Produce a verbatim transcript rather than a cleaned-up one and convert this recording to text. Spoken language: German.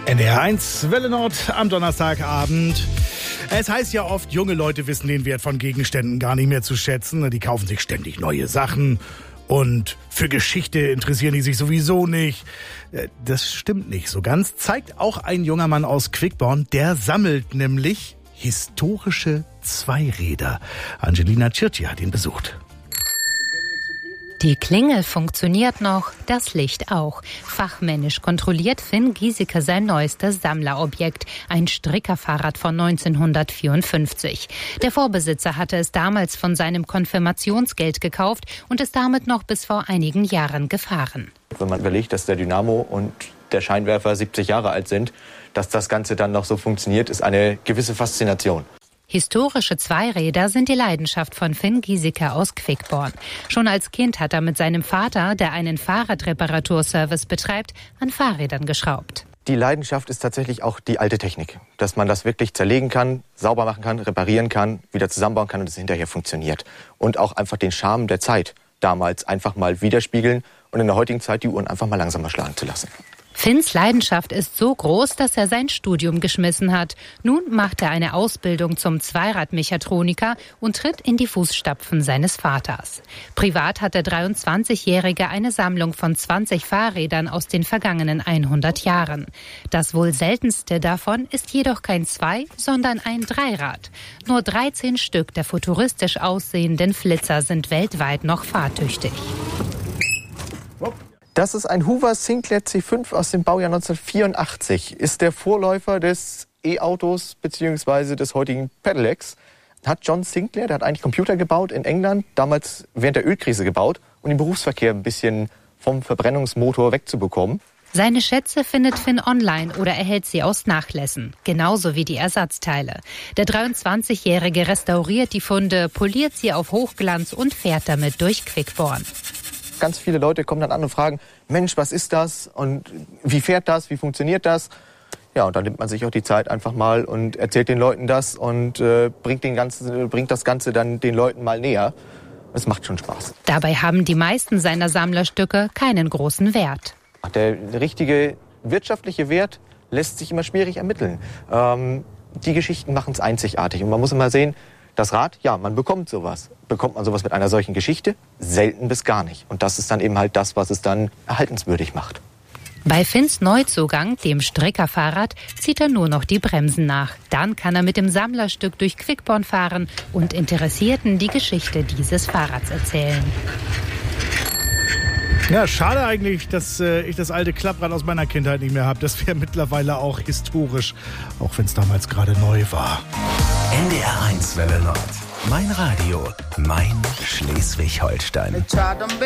N D R eins Welle Nord am Donnerstagabend. Es heißt ja oft, junge Leute wissen den Wert von Gegenständen gar nicht mehr zu schätzen. Die kaufen sich ständig neue Sachen und für Geschichte interessieren die sich sowieso nicht. Das stimmt nicht so ganz. Zeigt auch ein junger Mann aus Quickborn, der sammelt nämlich historische Zweiräder. Angelina Tschirti hat ihn besucht. Die Klingel funktioniert noch, das Licht auch. Fachmännisch kontrolliert Finn Giesecke sein neuestes Sammlerobjekt, ein Strickerfahrrad von neunzehnhundertvierundfünfzig. Der Vorbesitzer hatte es damals von seinem Konfirmationsgeld gekauft und ist damit noch bis vor einigen Jahren gefahren. Wenn man überlegt, dass der Dynamo und der Scheinwerfer siebzig Jahre alt sind, dass das Ganze dann noch so funktioniert, ist eine gewisse Faszination. Historische Zweiräder sind die Leidenschaft von Finn Giesecke aus Quickborn. Schon als Kind hat er mit seinem Vater, der einen Fahrradreparaturservice betreibt, an Fahrrädern geschraubt. Die Leidenschaft ist tatsächlich auch die alte Technik. Dass man das wirklich zerlegen kann, sauber machen kann, reparieren kann, wieder zusammenbauen kann und es hinterher funktioniert. Und auch einfach den Charme der Zeit damals einfach mal widerspiegeln und in der heutigen Zeit die Uhren einfach mal langsamer schlagen zu lassen. Finns Leidenschaft ist so groß, dass er sein Studium geschmissen hat. Nun macht er eine Ausbildung zum Zweiradmechatroniker und tritt in die Fußstapfen seines Vaters. Privat hat der dreiundzwanzigjährige eine Sammlung von zwanzig Fahrrädern aus den vergangenen hundert Jahren. Das wohl seltenste davon ist jedoch kein Zwei-, sondern ein Dreirad. Nur dreizehn Stück der futuristisch aussehenden Flitzer sind weltweit noch fahrtüchtig. Das ist ein Hoover Sinclair C fünf aus dem Baujahr neunzehnhundertvierundachtzig. Ist der Vorläufer des E-Autos bzw. des heutigen Pedelecs. Hat John Sinclair, der hat eigentlich Computer gebaut in England, damals während der Ölkrise gebaut, um den Berufsverkehr ein bisschen vom Verbrennungsmotor wegzubekommen. Seine Schätze findet Finn online oder erhält sie aus Nachlässen, genauso wie die Ersatzteile. Der dreiundzwanzigjährige restauriert die Funde, poliert sie auf Hochglanz und fährt damit durch Quickborn. Ganz viele Leute kommen dann an und fragen, Mensch, was ist das und wie fährt das, wie funktioniert das? Ja, und dann nimmt man sich auch die Zeit einfach mal und erzählt den Leuten das und äh, bringt, den ganzen, bringt das Ganze dann den Leuten mal näher. Es macht schon Spaß. Dabei haben die meisten seiner Sammlerstücke keinen großen Wert. Der richtige wirtschaftliche Wert lässt sich immer schwierig ermitteln. Ähm, die Geschichten machen es einzigartig und man muss immer sehen, das Rad, ja, man bekommt sowas. Bekommt man sowas mit einer solchen Geschichte? Selten bis gar nicht. Und das ist dann eben halt das, was es dann erhaltenswürdig macht. Bei Finns Neuzugang, dem Strickerfahrrad, zieht er nur noch die Bremsen nach. Dann kann er mit dem Sammlerstück durch Quickborn fahren und Interessierten die Geschichte dieses Fahrrads erzählen. Ja, schade eigentlich, dass äh, ich das alte Klapprad aus meiner Kindheit nicht mehr habe. Das wäre mittlerweile auch historisch, auch wenn es damals gerade neu war. N D R eins Welle Nord. Mein Radio, mein Schleswig-Holstein.